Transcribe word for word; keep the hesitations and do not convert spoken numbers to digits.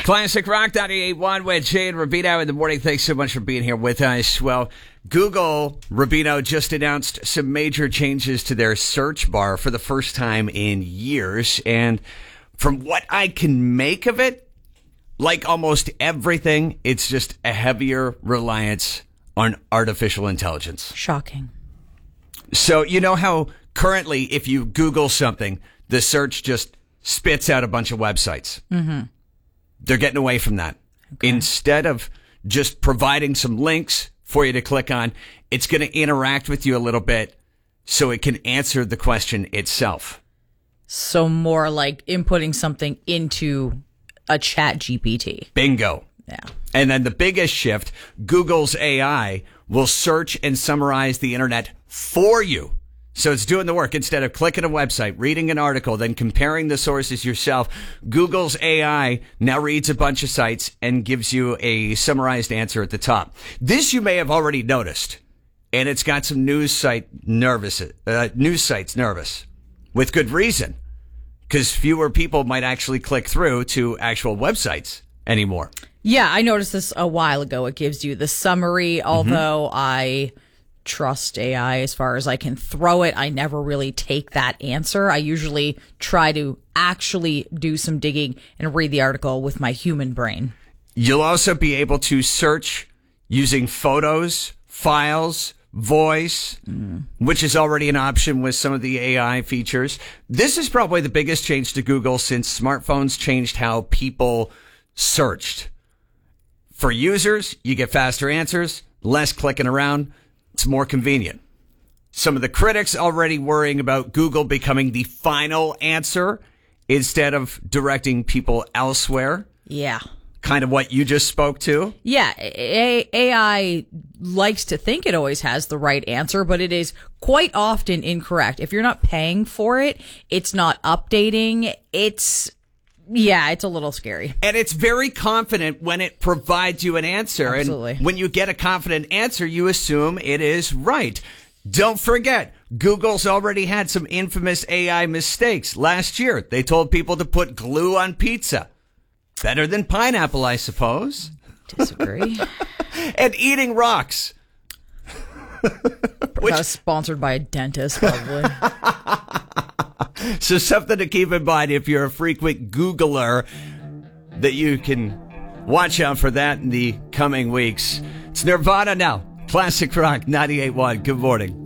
Classic Rock ninety-eight point one with Jay and Rubino in the morning. Thanks so much for being here with us. Well, Google, Rubino, just announced some major changes to their search bar for the first time in years. And from what I can make of it, like almost everything, it's just a heavier reliance on artificial intelligence. Shocking. So you know how currently if you Google something, the search just spits out a bunch of websites. Mm-hmm. They're getting away from that. Okay. Instead of just providing some links for you to click on, it's going to interact with you a little bit so it can answer the question itself. So more like inputting something into a chat G P T. Bingo. Yeah. And then the biggest shift, Google's A I will search and summarize the internet for you. So it's doing the work. Instead of clicking a website, reading an article, then comparing the sources yourself, Google's A I now reads a bunch of sites and gives you a summarized answer at the top. This you may have already noticed, and it's got some news site nervous, uh, news sites nervous, with good reason, because fewer people might actually click through to actual websites anymore. Yeah, I noticed this a while ago. It gives you the summary, although mm-hmm. I trust A I as far as I can throw it. I never really take that answer. I usually try to actually do some digging and read the article with my human brain. You'll also be able to search using photos, files, voice, mm. which is already an option with some of the A I features. This is probably the biggest change to Google since smartphones changed how people searched. For users, you get faster answers, less clicking around. It's more convenient. Some of the critics already worrying about Google becoming the final answer instead of directing people elsewhere. Yeah. Kind of what you just spoke to. Yeah. A- AI likes to think it always has the right answer, but it is quite often incorrect. If you're not paying for it, it's not updating. It's... Yeah, it's a little scary. And it's very confident when it provides you an answer. Absolutely. And when you get a confident answer, you assume it is right. Don't forget, Google's already had some infamous A I mistakes. Last year, they told people to put glue on pizza. Better than pineapple, I suppose. Disagree. And eating rocks. Which... That was sponsored by a dentist, probably. So something to keep in mind if you're a frequent Googler, that you can watch out for that in the coming weeks. It's Nirvana now. Classic Rock ninety-eight point one. Good morning.